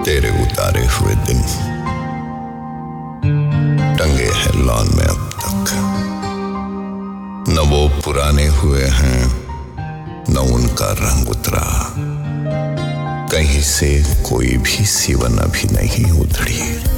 तेरे उतारे हुए दिन टंगे हैं लॉन में अब तक। न वो पुराने हुए हैं न उनका रंग उतरा। कहीं से कोई भी सिवन अभी नहीं उतरी।